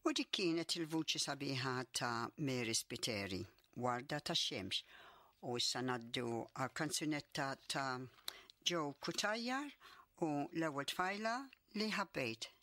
U dik kienet il-vuċi sabiħa ta' Mary Spiteri, Warda tax-Xemx. U issa ngħaddu għall-kanzunetta ta' Joe Kutajjar u l-ewwel tfajla li ħabbejt.